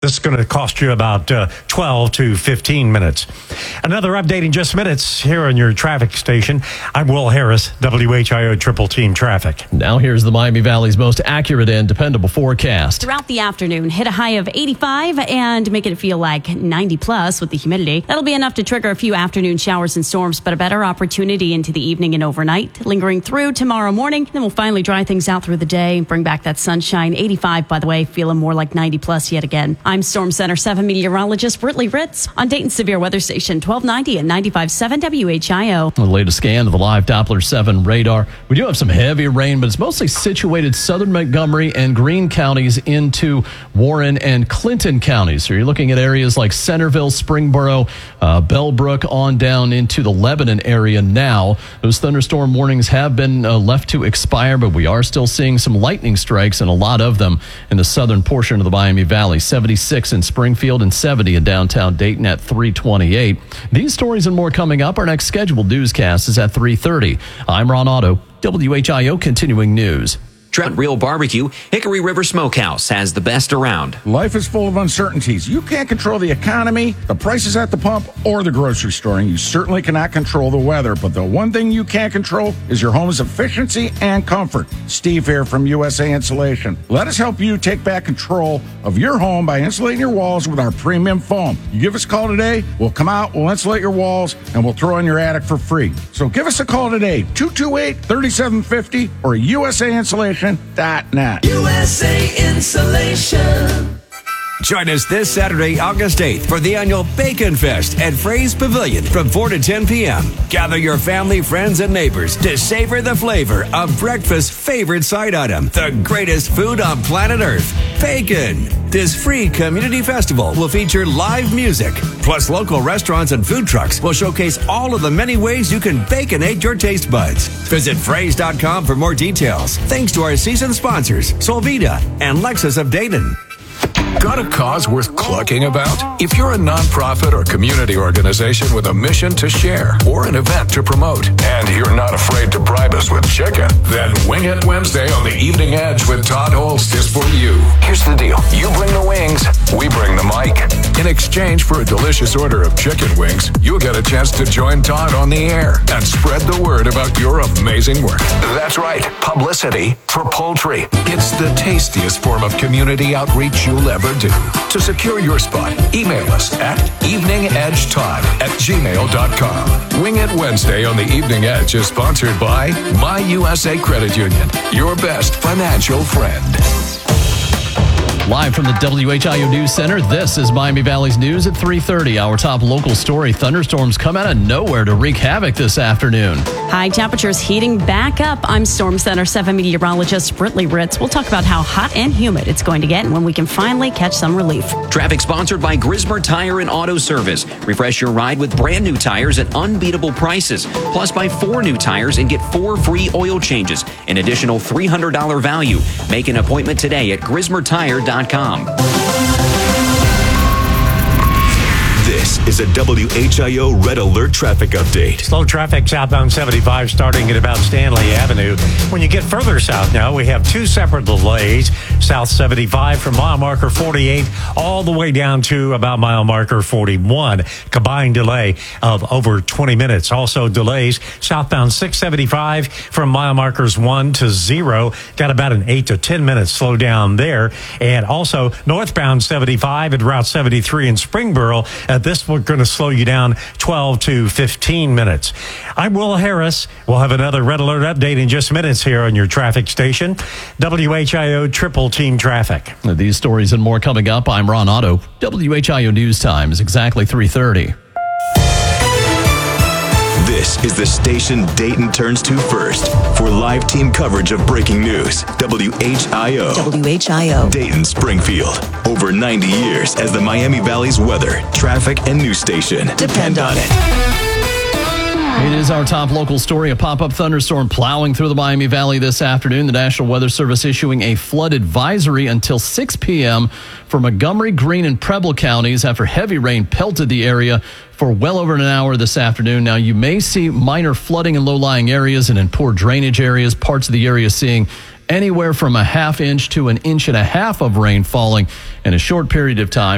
This is going to cost you about 12 to 15 minutes. Another update in just minutes here on your traffic station. I'm Will Harris, WHIO Triple Team Traffic. Now here's the Miami Valley's most accurate and dependable forecast. Throughout the afternoon, hit a high of 85 and make it feel like 90 plus with the humidity. That'll be enough to trigger a few afternoon showers and storms, but a better opportunity into the evening and overnight, lingering through tomorrow morning. Then we'll finally dry things out through the day, bring back that sunshine. 85, by the way, feeling more like 90 plus yet again. I'm Storm Center 7 meteorologist Britley Ritz on Dayton Severe Weather Station 1290 and 95.7 WHIO. The latest scan of the live Doppler 7 radar. We do have some heavy rain, but it's mostly situated southern Montgomery and Greene counties into Warren and Clinton counties. So you're looking at areas like Centerville, Springboro, Bellbrook on down into the Lebanon area now. Those thunderstorm warnings have been left to expire, but we are still seeing some lightning strikes, and a lot of them in the southern portion of the Miami Valley. 76 in Springfield and 70 in downtown Dayton at 328. These stories and more coming up. Our next scheduled newscast is at 3:30. I'm Ron Otto, WHIO Continuing News. Trout Real Barbecue, Hickory River Smokehouse has the best around. Life is full of uncertainties. You can't control the economy, the prices at the pump, or the grocery store, and you certainly cannot control the weather. But the one thing you can control is your home's efficiency and comfort. Steve here from USA Insulation. Let us help you take back control of your home by insulating your walls with our premium foam. You give us a call today, we'll come out, we'll insulate your walls, and we'll throw in your attic for free. So give us a call today, 228-3750 or USAinsulation.net. USA Insulation. Join us this Saturday, August 8th for the annual Bacon Fest at Fray's Pavilion from 4 to 10 p.m. Gather your family, friends, and neighbors to savor the flavor of breakfast's favorite side item, the greatest food on planet Earth, bacon. This free community festival will feature live music, plus local restaurants and food trucks will showcase all of the many ways you can baconate your taste buds. Visit Frays.com for more details. Thanks to our season sponsors, Solvita and Lexus of Dayton. Got a cause worth clucking about? If you're a nonprofit or community organization with a mission to share or an event to promote, and you're not afraid to bribe us with chicken, then Wing It Wednesday on the Evening Edge with Todd Holst is for you. Here's the deal. You bring the wings, we bring the mic. In exchange for a delicious order of chicken wings, you'll get a chance to join Todd on the air and spread the word about your amazing work. That's right, publicity for poultry. It's the tastiest form of community outreach you'll ever do. To secure your spot, email us at eveningedgetod@gmail.com. Wing It Wednesday on the Evening Edge is sponsored by My USA Credit Union, your best financial friend. Live from the WHIO News Center, this is Miami Valley's News at 3:30. Our top local story, thunderstorms come out of nowhere to wreak havoc this afternoon. High temperatures heating back up. I'm Storm Center 7 meteorologist Britley Ritz. We'll talk about how hot and humid it's going to get and when we can finally catch some relief. Traffic sponsored by Grismer Tire and Auto Service. Refresh your ride with brand new tires at unbeatable prices. Plus, buy 4 new tires and get 4 free oil changes. An additional $300 value. Make an appointment today at grismertire.com. This is a WHIO Red Alert traffic update. Slow traffic southbound 75 starting at about Stanley Avenue. When you get further south now, we have 2 separate delays. South 75 from mile marker 48 all the way down to about mile marker 41. Combined delay of over 20 minutes. Also delays southbound 675 from mile markers 1 to 0. Got about an 8 to 10 minutes slow down there. And also northbound 75 at Route 73 in Springboro. This we're going to slow you down 12 to 15 minutes. I'm Will Harris. We'll have another Red Alert update in just minutes here on your traffic station. WHIO Triple Team Traffic. These stories and more coming up. I'm Ron Otto. WHIO News Time is exactly 3:30. This is the station Dayton turns to first for live team coverage of breaking news. WHIO. WHIO. Dayton, Springfield. Over 90 years as the Miami Valley's weather, traffic, and news station. Depend on it. It is our top local story. A pop-up thunderstorm plowing through the Miami Valley this afternoon. The National Weather Service issuing a flood advisory until 6 p.m. for Montgomery, Greene, and Preble counties after heavy rain pelted the area for well over an hour this afternoon. Now, you may see minor flooding in low-lying areas and in poor drainage areas. Parts of the area seeing anywhere from a half inch to an inch and a half of rain falling in a short period of time.